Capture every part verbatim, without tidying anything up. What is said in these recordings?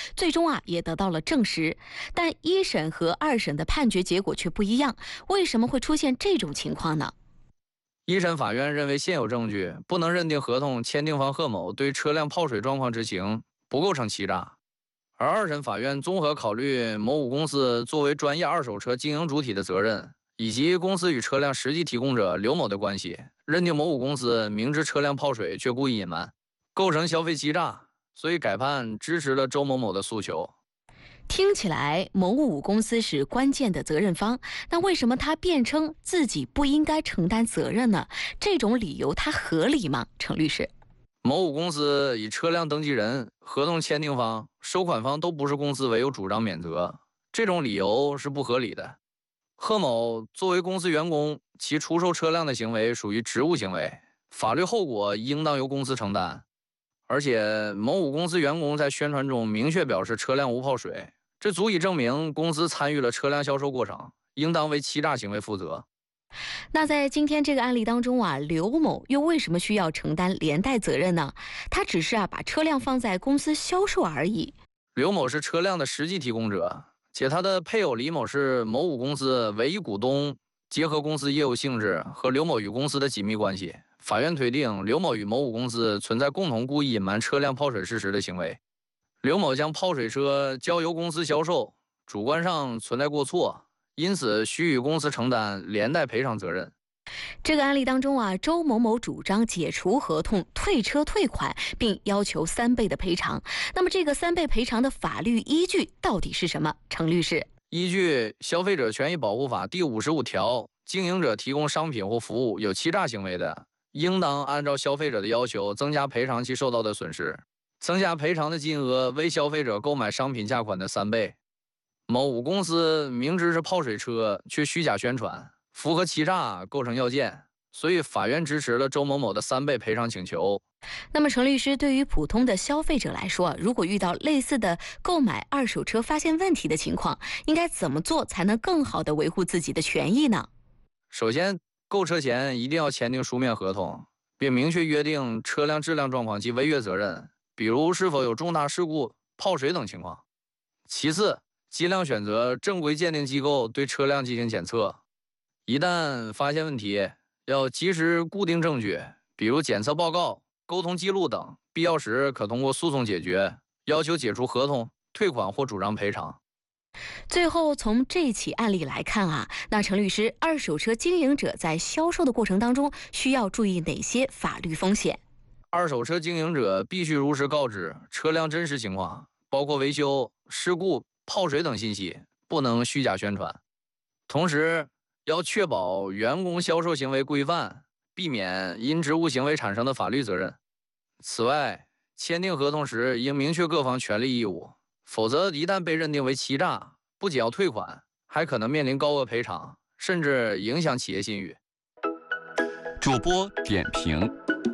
最终啊也得到了证实。但一审和二审的判决结果却不一样，为什么会出现这种情况呢？ 一审法院认为现有证据不能认定合同签订方贺某对车辆泡水状况知情，不构成欺诈。而二审法院综合考虑某五公司作为专业二手车经营主体的责任，以及公司与车辆实际提供者刘某的关系，认定某五公司明知车辆泡水却故意隐瞒，构成消费欺诈，所以改判支持了周某某的诉求。 听起来某五公司是关键的责任方，那为什么他辩称自己不应该承担责任呢？这种理由他合理吗？程律师， 某五公司以车辆登记人、合同签订方、收款方都不是公司为由主张免责，这种理由是不合理的。贺某作为公司员工，其出售车辆的行为属于职务行为，法律后果应当由公司承担。而且某五公司员工在宣传中明确表示车辆无泡水，这足以证明公司参与了车辆销售过程，应当为欺诈行为负责。 那在今天这个案例当中啊，刘某又为什么需要承担连带责任呢？他只是啊把车辆放在公司销售而已。 刘某是车辆的实际提供者，且他的配偶李某是某五公司唯一股东，结合公司业务性质和刘某与公司的紧密关系，法院推定刘某与某五公司存在共同故意隐瞒车辆泡水事实的行为。刘某将泡水车交由公司销售，主观上存在过错，因此需与公司承担连带赔偿责任。 这个案例当中啊，周某某主张解除合同、退车退款，并要求三倍的赔偿。那么这个三倍赔偿的法律依据到底是什么？程律师， 依据《消费者权益保护法》第五十五条，经营者提供商品或服务有欺诈行为的，应当按照消费者的要求增加赔偿其受到的损失，增加赔偿的金额为消费者购买商品价款的三倍。某五公司明知是泡水车却虚假宣传，符合欺诈构成要件，所以法院支持了周某某的三倍赔偿请求。 那么程律师，对于普通的消费者来说，如果遇到类似的购买二手车发现问题的情况，应该怎么做才能更好地维护自己的权益呢？ 首先，购车前一定要签订书面合同，并明确约定车辆质量状况及违约责任，比如是否有重大事故、泡水等情况。其次，尽量选择正规鉴定机构对车辆进行检测，一旦发现问题，要及时固定证据，比如检测报告、沟通记录等，必要时可通过诉讼解决，要求解除合同、退款或主张赔偿。 最后，从这起案例来看啊，那程律师，二手车经营者在销售的过程当中需要注意哪些法律风险？ 二手车经营者必须如实告知车辆真实情况，包括维修、事故、泡水等信息，不能虚假宣传。同时，要确保员工销售行为规范，避免因职务行为产生的法律责任。此外，签订合同时应明确各方权利义务，否则一旦被认定为欺诈，不仅要退款，还可能面临高额赔偿，甚至影响企业信誉。 主播点评。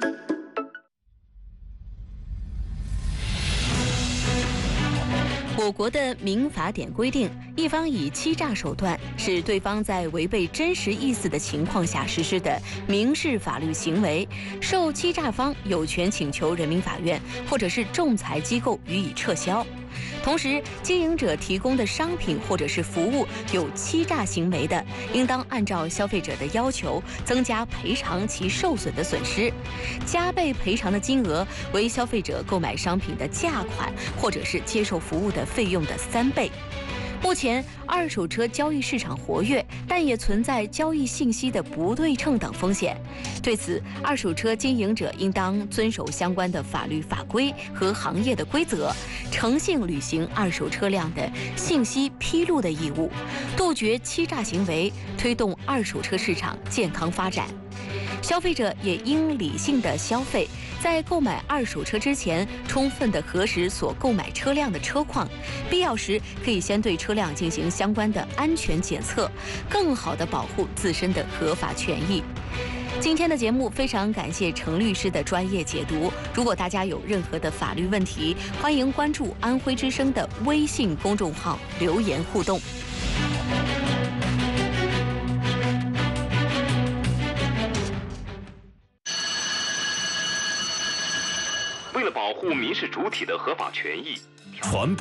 我国的民法典规定，一方以欺诈手段使对方在违背真实意思的情况下实施的民事法律行为，受欺诈方有权请求人民法院或者是仲裁机构予以撤销。同时，经营者提供的商品或者是服务有欺诈行为的，应当按照消费者的要求增加赔偿其受损的损失，加倍赔偿的金额为消费者购买商品的价款或者是接受服务的费用的三倍。目前，二手车交易市场活跃，但也存在交易信息的不对称等风险。对此，二手车经营者应当遵守相关的法律法规和行业的规则，诚信履行二手车辆的信息披露的义务，杜绝欺诈行为，推动二手车市场健康发展。消费者也应理性的消费，在购买二手车之前，充分的核实所购买车辆的车况，必要时可以先对车辆进行相关的安全检测，更好的保护自身的合法权益。今天的节目非常感谢程律师的专业解读。如果大家有任何的法律问题，欢迎关注安徽之声的微信公众号留言互动。 为了保护民事主体的合法权益， 传播